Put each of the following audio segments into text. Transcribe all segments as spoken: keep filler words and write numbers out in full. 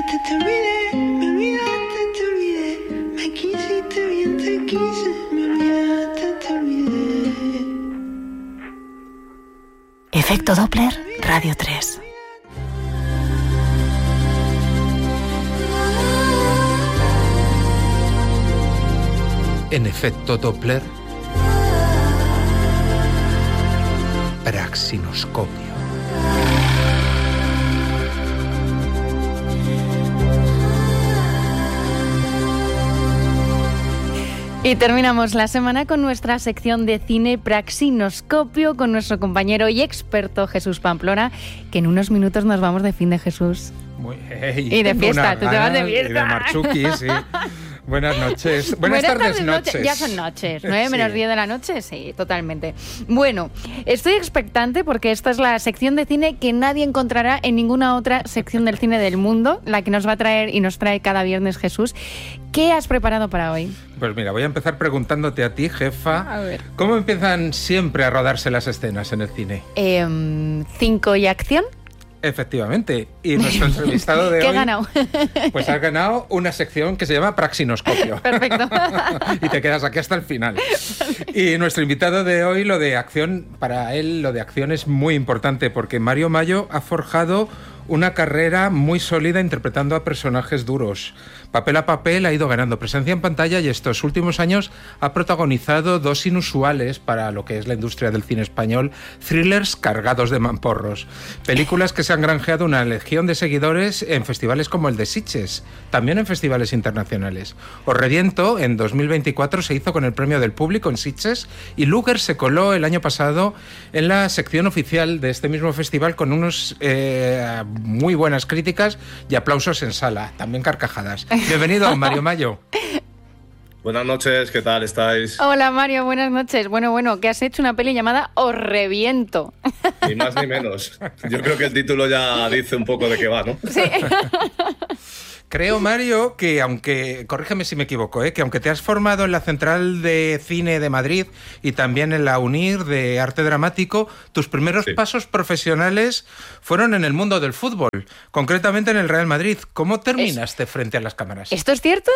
olvidaste, te olvidé, me olvidaste, te olvidé, me quisiste bien, te quise, me olvidaste, te olvidé. Efecto Doppler, Radio tres. En efecto Doppler, praxinoscopio. Y terminamos la semana con nuestra sección de cine Praxinoscopio con nuestro compañero y experto Jesús Pamplona, que en unos minutos nos vamos de fin de Jesús. Muy, hey, y de fiesta, tú te vas de fiesta. Y de Marchuki, sí. Buenas noches. Buenas, Buenas tardes, tardes, noches. noche. Ya son noches. ¿Nueve Sí. menos diez de la noche? Sí, totalmente. Bueno, estoy expectante porque esta es la sección de cine que nadie encontrará en ninguna otra sección del cine del mundo, la que nos va a traer y nos trae cada viernes Jesús. ¿Qué has preparado para hoy? Pues mira, voy a empezar preguntantándote a ti, jefa. A ver. ¿Cómo empiezan siempre a rodarse las escenas en el cine? Eh, ¿Cinco y acción? Efectivamente. Y nuestro entrevistado de ¿Qué hoy... he ganado? Pues has ganado una sección que se llama Praxinoscopio. Perfecto. Y te quedas aquí hasta el final. Y nuestro invitado de hoy, lo de acción, para él lo de acción es muy importante porque Mario Mayo ha forjado una carrera muy sólida interpretando a personajes duros. Papel a papel ha ido ganando presencia en pantalla y estos últimos años ha protagonizado dos inusuales para lo que es la industria del cine español, thrillers cargados de mamporros. Películas que se han granjeado una legión de seguidores en festivales como el de Sitges, también en festivales internacionales. Os reviento, en dos mil veinticuatro se hizo con el premio del público en Sitges y Luger se coló el año pasado en la sección oficial de este mismo festival con unos eh, muy buenas críticas y aplausos en sala, también carcajadas. Bienvenido, Mario Mayo. Buenas noches, ¿qué tal estáis? Hola Mario, buenas noches. Bueno, bueno, que has hecho una peli llamada Os reviento. Ni más ni menos. Yo creo que el título ya dice un poco de qué va, ¿no? Sí. Creo, Mario, que aunque, corrígeme si me equivoco, ¿eh? que aunque te has formado en la Central de Cine de Madrid y también en la UNIR de Arte Dramático, tus primeros sí. pasos profesionales fueron en el mundo del fútbol, concretamente en el Real Madrid. ¿Cómo terminaste es... frente a las cámaras? ¿Esto es cierto?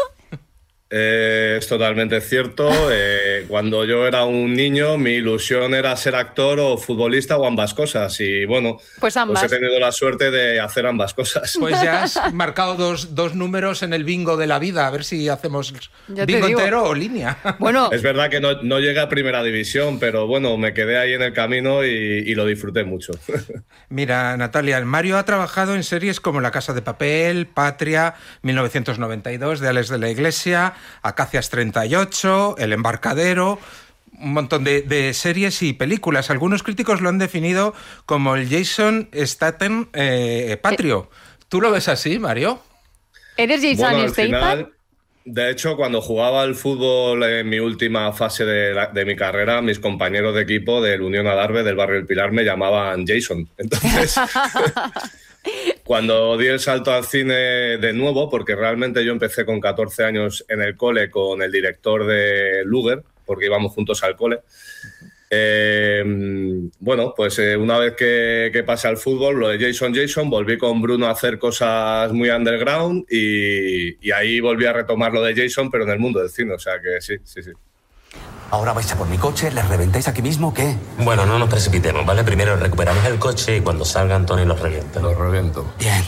Eh, es totalmente cierto. Eh, cuando yo era un niño, mi ilusión era ser actor o futbolista o ambas cosas. Y bueno, pues, ambas. pues he tenido la suerte de hacer ambas cosas. Pues ya has marcado dos, dos números en el bingo de la vida. A ver si hacemos ya bingo entero o línea. Bueno. Es verdad que no, no llegué a primera división, pero bueno, me quedé ahí en el camino y, y lo disfruté mucho. Mira, Natalia, Mario ha trabajado en series como La Casa de Papel, Patria, mil novecientos noventa y dos, de Alex de la Iglesia, Acacias treinta y ocho, El Embarcadero, un montón de, de series y películas. Algunos críticos lo han definido como el Jason Statham eh, patrio. ¿Tú lo ves así, Mario? ¿Eres Jason bueno, Statham? Final, de hecho, cuando jugaba al fútbol en mi última fase de, la, de mi carrera, mis compañeros de equipo del Unión Adarve, del barrio El Pilar, me llamaban Jason. Entonces... Cuando di el salto al cine de nuevo, porque realmente yo empecé con catorce años en el cole con el director de Luger, porque íbamos juntos al cole. Eh, bueno, pues eh, una vez que, que pasé al fútbol, lo de Jason Jason, volví con Bruno a hacer cosas muy underground y, y ahí volví a retomar lo de Jason, pero en el mundo del cine, o sea que sí, sí, sí. ¿Ahora vais a por mi coche? ¿Les reventáis aquí mismo o qué? Bueno, no nos precipitemos, ¿vale? Primero recuperamos el coche y cuando salga Antonio los revienta. Los reviento. Bien.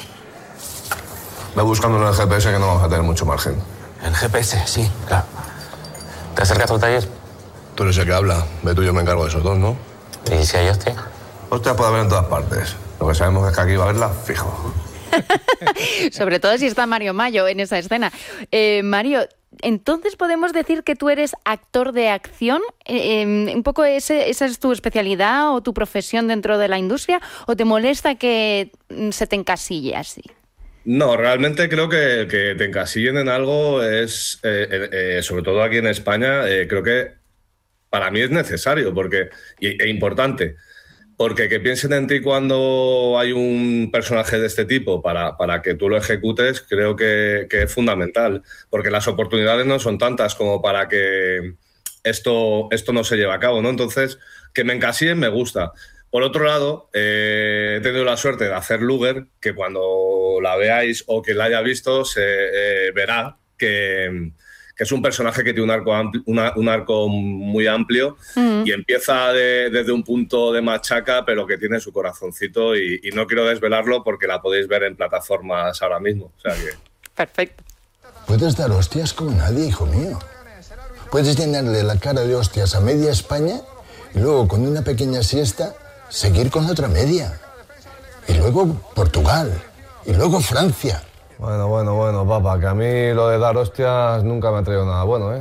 Ve buscándolo en el G P S que no vamos a tener mucho margen. ¿El G P S? Sí, claro. ¿Te acercas al taller? Tú eres el que habla. Ve tú y yo me encargo de esos dos, ¿no? ¿Y si hay hostia? Hostia puede haber en todas partes. Lo que sabemos es que aquí va a haberla fijo. Sobre todo si está Mario Mayo en esa escena. Eh, Mario... Entonces, ¿podemos decir que tú eres actor de acción? Eh, eh, ¿Un poco ese, esa es tu especialidad o tu profesión dentro de la industria? ¿O te molesta que se te encasille así? No, realmente creo que, que te encasillen en algo es, eh, eh, eh, sobre todo aquí en España, eh, creo que para mí es necesario porque, y, e importante. Porque que piensen en ti cuando hay un personaje de este tipo para, para que tú lo ejecutes, creo que, que es fundamental. Porque las oportunidades no son tantas como para que esto, esto no se lleve a cabo, ¿no? Entonces, que me encasillen me gusta. Por otro lado, eh, he tenido la suerte de hacer Luger, que cuando cuando la veáis o quien la haya visto se eh, verá que, que es un personaje que tiene un arco, ampli, una, un arco muy amplio mm. y empieza de, desde un punto de machaca, pero que tiene su corazoncito y, y no quiero desvelarlo porque la podéis ver en plataformas ahora mismo. O sea que... Perfecto. Puedes dar hostias como nadie, hijo mío. Puedes llenarle la cara de hostias a media España y luego con una pequeña siesta seguir con la otra media. Y luego Portugal. Y luego Francia. Bueno, bueno, bueno, papá, que a mí lo de dar hostias nunca me ha traído nada bueno, ¿eh?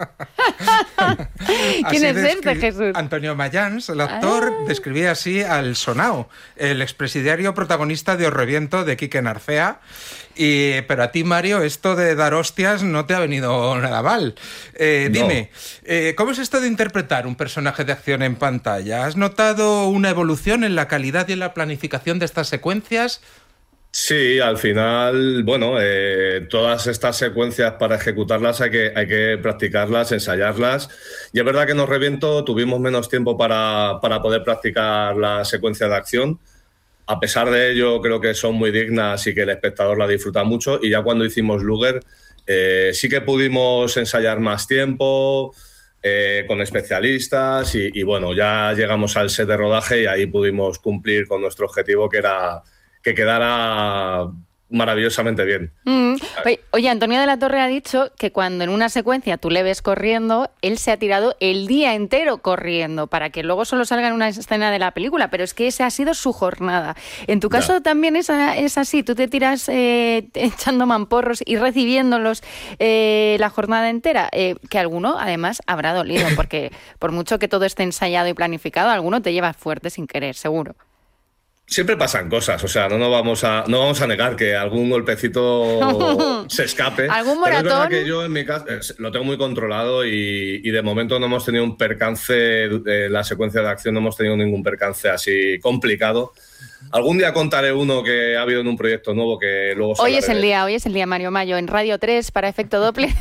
¿Quién es este, Jesús? Antonio Mayans, el actor, ah. describía así al Sonao, el expresidiario protagonista de Os reviento, de Quique Narcea. Y, pero a ti, Mario, esto de dar hostias no te ha venido nada mal. Eh, no. Dime, eh, ¿cómo es esto de interpretar un personaje de acción en pantalla? ¿Has notado una evolución en la calidad y en la planificación de estas secuencias? Sí, al final, bueno, eh, todas estas secuencias para ejecutarlas hay que, hay que practicarlas, ensayarlas. Y es verdad que en Os reviento tuvimos menos tiempo para, para poder practicar la secuencia de acción. A pesar de ello, creo que son muy dignas y que el espectador la disfruta mucho. Y ya cuando hicimos Luger, eh, sí que pudimos ensayar más tiempo, eh, con especialistas. Y, y bueno, ya llegamos al set de rodaje y ahí pudimos cumplir con nuestro objetivo, que era que quedara maravillosamente bien. Mm. Oye, Antonio de la Torre ha dicho que cuando en una secuencia tú le ves corriendo, él se ha tirado el día entero corriendo para que luego solo salga en una escena de la película, pero es que esa ha sido su jornada. En tu caso ya. también es, es así, tú te tiras eh, echando mamporros y recibiéndolos eh, la jornada entera, eh, que alguno además habrá dolido, porque por mucho que todo esté ensayado y planificado, alguno te lleva fuerte sin querer, seguro. Siempre pasan cosas, o sea, no nos vamos a, no vamos a negar que algún golpecito se escape. ¿Algún moratón? Pero es verdad que yo en mi caso lo tengo muy controlado y, y de momento no hemos tenido un percance, de la secuencia de acción no hemos tenido ningún percance así complicado. Algún día contaré uno que ha habido en un proyecto nuevo que luego... Hoy es el día, hoy es el día, Mario Mayo, en Radio tres para Efecto Doppler.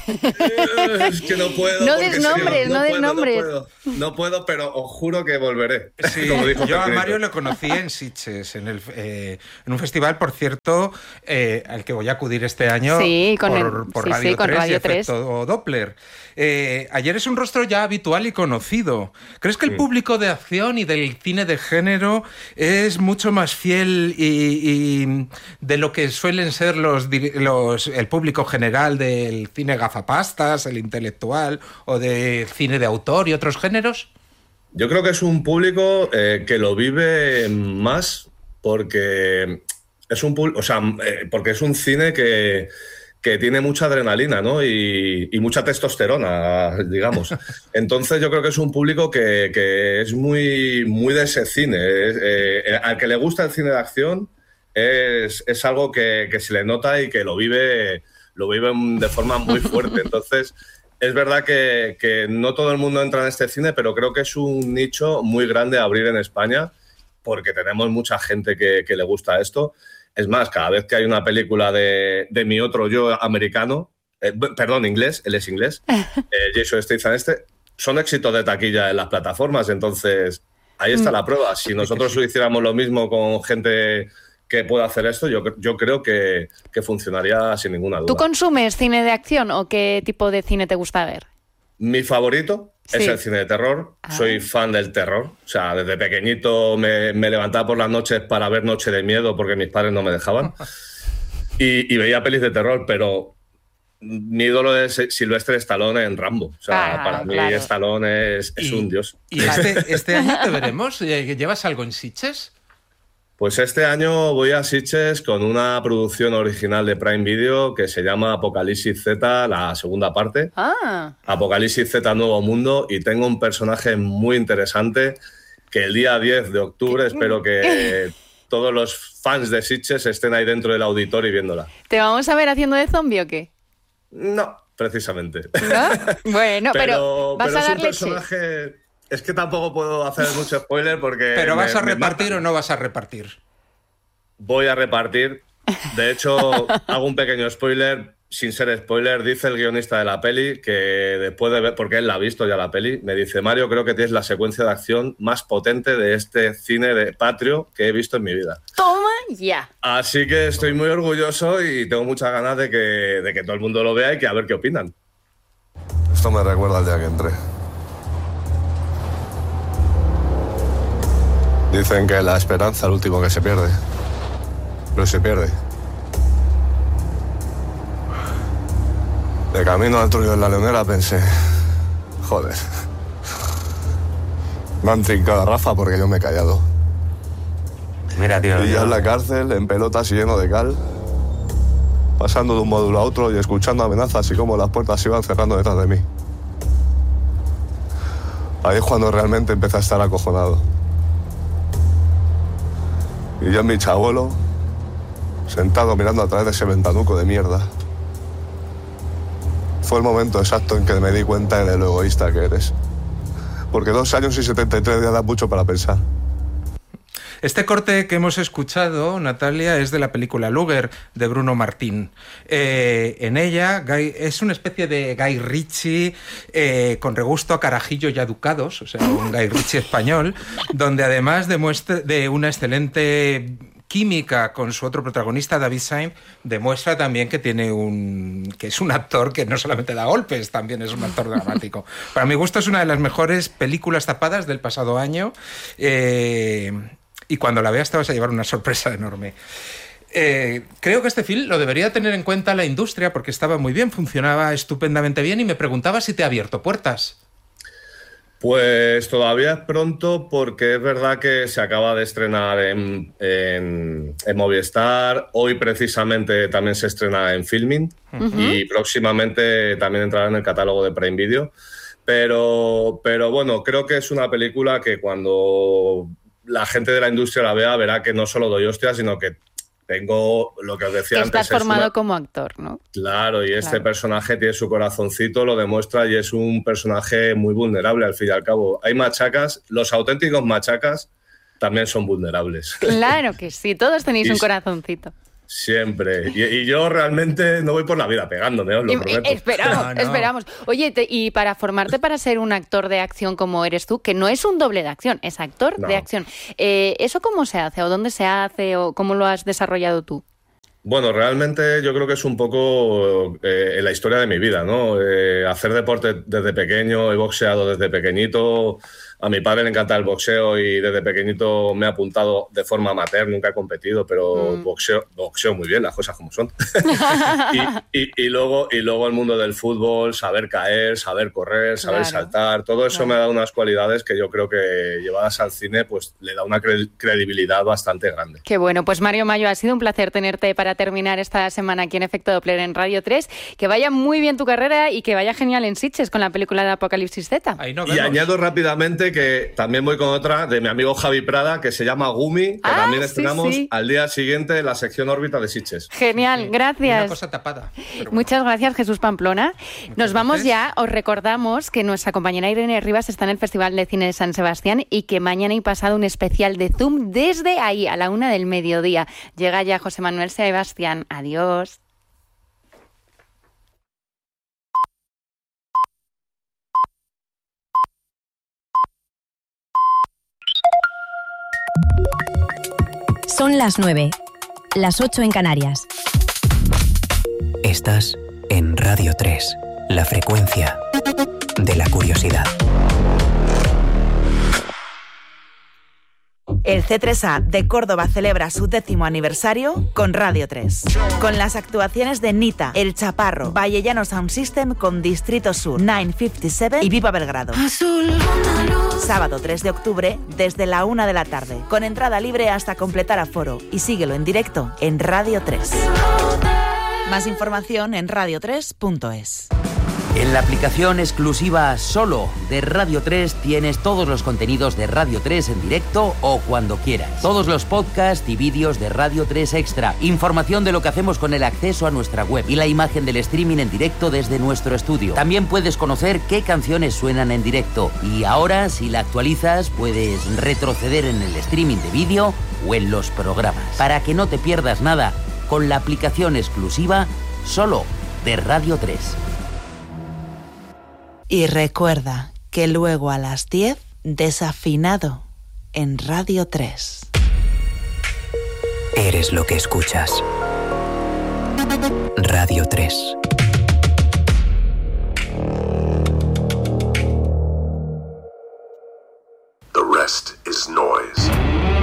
Es que no puedo. No des nombres, no, no des nombres. No puedo, no puedo, pero os juro que volveré. Sí, como dijo yo a Mario lo conocí en Sitges, en, el, eh, en un festival, por cierto, eh, al que voy a acudir este año sí, con por, el, por sí, Radio sí, con tres Radio y Efecto Doppler. Eh, ayer es un rostro ya habitual y conocido. ¿Crees que el público de acción y del cine de género es mucho más fiel y, y de lo que suelen ser los, los el público general del cine gafapastas, el intelectual o del cine de autor y otros géneros? Yo creo que es un público eh, que lo vive más porque es un, o sea, eh, porque es un cine que que tiene mucha adrenalina, ¿no? Y, y mucha testosterona, digamos. Entonces yo creo que es un público que, que es muy, muy de ese cine. Es, eh, al que le gusta el cine de acción es, es algo que, que se le nota y que lo vive, lo vive de forma muy fuerte. Entonces es verdad que, que no todo el mundo entra en este cine, pero creo que es un nicho muy grande a abrir en España porque tenemos mucha gente que, que le gusta esto. Es más, cada vez que hay una película de, de mi otro yo americano, eh, perdón, inglés, él es inglés, eh, Jason Statham este, son éxitos de taquilla en las plataformas, entonces ahí está la prueba. Si nosotros hiciéramos lo mismo con gente que pueda hacer esto, yo, yo creo que, que funcionaría sin ninguna duda. ¿Tú consumes cine de acción o qué tipo de cine te gusta ver? Mi favorito sí. es el cine de terror. Ah. Soy fan del terror. O sea, desde pequeñito me, me levantaba por las noches para ver Noche de Miedo porque mis padres no me dejaban. y, y veía pelis de terror, pero mi ídolo es Sylvester Stallone en Rambo. O sea, ah, para mí claro. Stallone es, es y, un dios. ¿Y este, este año te veremos? ¿Llevas algo en Sitges? Pues este año voy a Sitges con una producción original de Prime Video que se llama Apocalipsis Z, la segunda parte. Ah. Apocalipsis Z Nuevo Mundo, y tengo un personaje muy interesante que el día diez de octubre espero que todos los fans de Sitges estén ahí dentro del auditorio y viéndola. ¿Te vamos a ver haciendo de zombie o qué? No, precisamente. ¿No? Bueno, pero, pero ¿vas pero a es dar un leche? Personaje... Es que tampoco puedo hacer mucho spoiler porque... ¿Pero vas me, a repartir o no vas a repartir? Voy a repartir. De hecho, hago un pequeño spoiler. sin ser spoiler, dice el guionista de la peli que después de ver, porque él la ha visto ya la peli, me dice, Mario, creo que tienes la secuencia de acción más potente de este cine de patrio que he visto en mi vida. ¡Toma ya! Así que estoy muy orgulloso y tengo muchas ganas de que, de que todo el mundo lo vea y que a ver qué opinan. Esto me recuerda al día que entré. Dicen que la esperanza es el último que se pierde. Pero se pierde. De camino al Turio de la Leonera pensé... Joder. Me han trincado a Rafa porque yo me he callado. Mira, tío. Y ya en la cárcel, en pelotas y lleno de cal, pasando de un módulo a otro y escuchando amenazas y cómo las puertas se iban cerrando detrás de mí. Ahí es cuando realmente empecé a estar acojonado. Y yo en mi chabuelo, sentado mirando a través de ese ventanuco de mierda. Fue el momento exacto en que me di cuenta de lo egoísta que eres. Porque dos años y setenta y tres días da mucho para pensar. Este corte que hemos escuchado, Natalia, es de la película Luger, de Bruno Martín. Eh, en ella Guy, es una especie de Guy Ritchie eh, con regusto a carajillo y a ducados, o sea, un Guy Ritchie español, donde además demuestra de una excelente química con su otro protagonista, David Sainz, demuestra también que tiene un que es un actor que no solamente da golpes, también es un actor dramático. Para mi gusto es una de las mejores películas tapadas del pasado año. Eh, Y cuando la veas te vas a llevar una sorpresa enorme. Eh, creo que este film lo debería tener en cuenta la industria porque estaba muy bien, funcionaba estupendamente bien y me preguntaba si te ha abierto puertas. Pues todavía es pronto porque es verdad que se acaba de estrenar en, en, en Movistar. Hoy precisamente también se estrena en Filmin uh-huh. y próximamente también entrará en el catálogo de Prime Video. Pero, pero bueno, creo que es una película que cuando la gente de la industria la vea, verá que no solo doy hostias, sino que tengo lo que os decía que antes. Estás formado una... como actor, ¿no? Claro, y este claro. personaje tiene su corazoncito, lo demuestra y es un personaje muy vulnerable al fin y al cabo. Hay machacas, los auténticos machacas también son vulnerables. Claro que sí, todos tenéis y... un corazoncito. Siempre. Y, y yo realmente no voy por la vida pegándome, os lo y, prometo. Esperamos, no, no. esperamos. Oye, te, y para formarte para ser un actor de acción como eres tú, que no es un doble de acción, es actor no. de acción. Eh, ¿Eso cómo se hace? ¿O dónde se hace? ¿O cómo lo has desarrollado tú? Bueno, realmente yo creo que es un poco eh, la historia de mi vida, ¿no? Eh, hacer deporte desde pequeño, he boxeado desde pequeñito. A mi padre le encanta el boxeo y desde pequeñito me he apuntado de forma amateur, nunca he competido, pero mm. boxeo, boxeo muy bien, las cosas como son. y, y, y, luego, y luego el mundo del fútbol, saber caer, saber correr, saber claro. saltar, todo eso claro. me ha dado unas cualidades que yo creo que llevadas al cine pues le da una cre- credibilidad bastante grande. Qué bueno, pues Mario Mayo, ha sido un placer tenerte para terminar esta semana aquí en Efecto Doppler en Radio tres. Que vaya muy bien tu carrera y que vaya genial en Sitges con la película de Apocalipsis Z. Ahí no y añado rápidamente que también voy con otra de mi amigo Javi Prada, que se llama Gumi, que ah, también estrenamos sí, sí. al día siguiente en la sección órbita de Sitges. Genial, gracias. Una cosa tapada. Bueno. Muchas gracias, Jesús Pamplona. Muchas Nos vamos gracias. ya. Os recordamos que nuestra compañera Irene Rivas está en el Festival de Cine de San Sebastián y que mañana y pasado un especial de Zoom desde ahí, a la una del mediodía. Llega ya José Manuel Sebastián. Adiós. Son las nueve, las ocho en Canarias. Estás en Radio tres, la frecuencia de la curiosidad. El C tres A de Córdoba celebra su décimo aniversario con Radio tres. Con las actuaciones de Nita, El Chaparro, Vallellano Sound System con Distrito Sur, nueve cincuenta y siete y Viva Belgrado. Sábado tres de octubre desde la una de la tarde, con entrada libre hasta completar aforo. Y síguelo en directo en Radio tres. Más información en radio tres punto es. En la aplicación exclusiva Solo de Radio tres tienes todos los contenidos de Radio tres en directo o cuando quieras. Todos los podcasts y vídeos de Radio tres Extra. Información de lo que hacemos con el acceso a nuestra web y la imagen del streaming en directo desde nuestro estudio. También puedes conocer qué canciones suenan en directo. Y ahora, si la actualizas, puedes retroceder en el streaming de vídeo o en los programas. Para que no te pierdas nada, con la aplicación exclusiva Solo de Radio tres. Y recuerda que luego a las diez, Desafinado en Radio tres. Eres lo que escuchas. Radio tres. The rest is noise.